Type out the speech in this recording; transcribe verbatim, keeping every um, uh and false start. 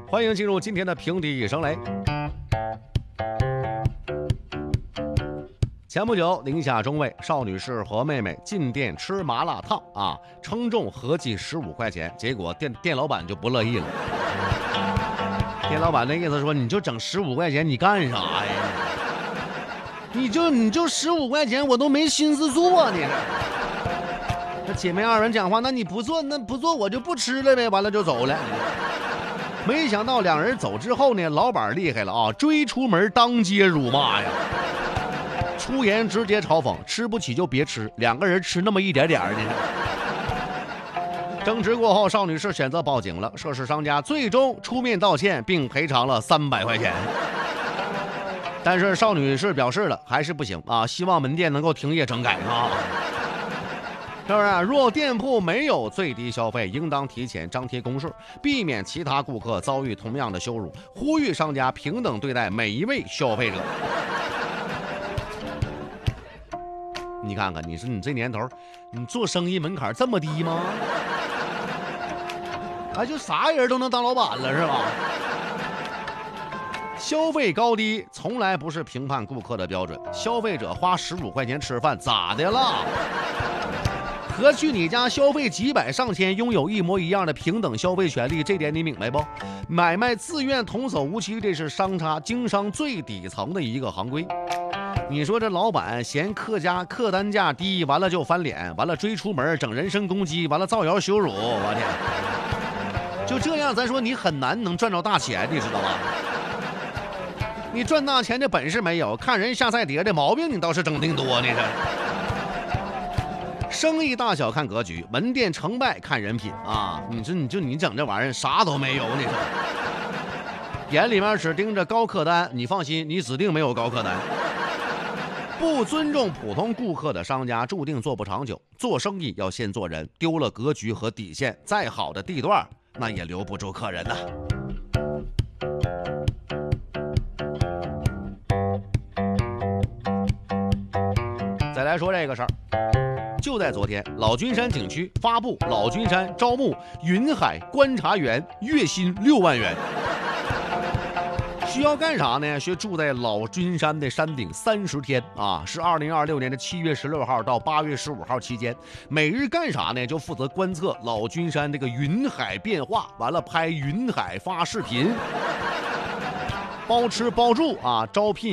欢迎进入今天的平地一声雷。前不久，宁夏中卫邵女士和妹妹进店吃麻辣烫啊，称重合计十五块钱，结果店店老板就不乐意了。店老板的意思说，你就整十五块钱，你干啥呀？你就你就十五块钱，我都没心思做你。那姐妹二人讲话，那你不做，那不做我就不吃了呗，完了就走了。没想到两人走之后呢，老板厉害了啊，追出门当街辱骂呀。出言直接嘲讽，吃不起就别吃，两个人吃那么一点点的。争执过后，邵女士选择报警了，涉事商家最终出面道歉，并赔偿了三百块钱。但是邵女士表示了，还是不行啊，希望门店能够停业整改啊。是不是？若店铺没有最低消费，应当提前张贴公示，避免其他顾客遭遇同样的羞辱。呼吁商家平等对待每一位消费者。你看看，你说你这年头，你做生意门槛这么低吗？啊，就啥人都能当老板了是吧？消费高低从来不是评判顾客的标准，消费者花十五块钱吃饭咋的了？和去你家消费几百上千，拥有一模一样的平等消费权利，这点你明白不？买卖自愿童叟无欺，这是商差经商最底层的一个行规。你说这老板嫌客家客单价低，完了就翻脸，完了追出门整人身攻击，完了造谣羞辱，我天！就这样，咱说你很难能赚着大钱，你知道吧？你赚大钱的本事没有，看人下菜碟的毛病你倒是整挺多，你这。生意大小看格局，门店成败看人品啊！你说你就你整这玩意儿啥都没有，你说。眼里面只盯着高客单，你放心，你指定没有高客单。不尊重普通顾客的商家注定做不长久。做生意要先做人，丢了格局和底线，再好的地段那也留不住客人呐。再来说这个事儿，就在昨天，老君山景区发布老君山招募云海观察员，月薪六万元。需要干啥呢？需住在老君山的山顶三十天啊，是二零二六年的七月十六号到八月十五号期间。每日干啥呢？就负责观测老君山这个云海变化，完了拍云海发视频，包吃包住啊，招聘